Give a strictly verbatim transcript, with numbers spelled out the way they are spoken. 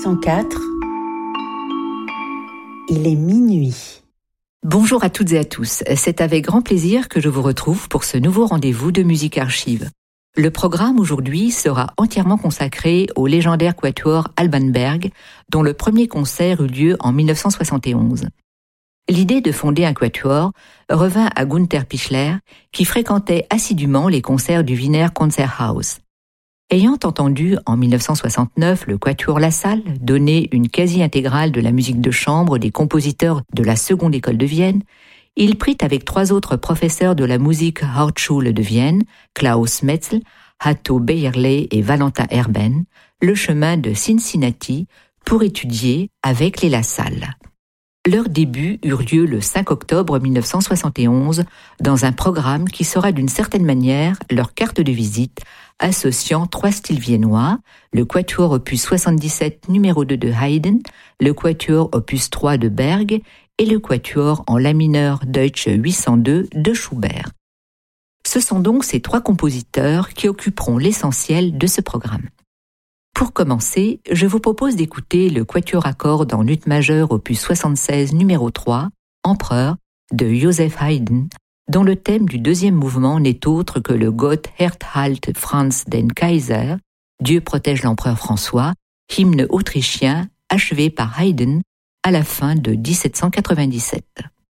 cent quatre. Il est minuit. Bonjour à toutes et à tous. C'est avec grand plaisir que je vous retrouve pour ce nouveau rendez-vous de Musique Archive. Le programme aujourd'hui sera entièrement consacré au légendaire quatuor Alban Berg, dont le premier concert eut lieu en dix-neuf cent soixante et onze. L'idée de fonder un quatuor revint à Günther Pichler, qui fréquentait assidûment les concerts du Wiener Konzerthaus. Ayant entendu en dix-neuf cent soixante-neuf le quatuor La Salle donner une quasi-intégrale de la musique de chambre des compositeurs de la seconde école de Vienne, il prit avec trois autres professeurs de la Musik-Hauptschule de Vienne, Klaus Metzl, Hatto Beierle et Valentin Herben, le chemin de Cincinnati pour étudier avec les La Salle. Leurs débuts eurent lieu le cinq octobre dix-neuf cent soixante et onze dans un programme qui sera d'une certaine manière leur carte de visite, associant trois styles viennois, le quatuor opus soixante-dix-sept numéro deux de Haydn, le quatuor opus trois de Berg et le quatuor en la mineur Deutsche huit cent deux de Schubert. Ce sont donc ces trois compositeurs qui occuperont l'essentiel de ce programme. Pour commencer, je vous propose d'écouter le quatuor à cordes en ut majeur opus soixante-seize numéro trois, Empereur, de Joseph Haydn, dont le thème du deuxième mouvement n'est autre que le Gott erhalte Franz den Kaiser, Dieu protège l'empereur François, hymne autrichien achevé par Haydn à la fin de dix-sept cent quatre-vingt-dix-sept.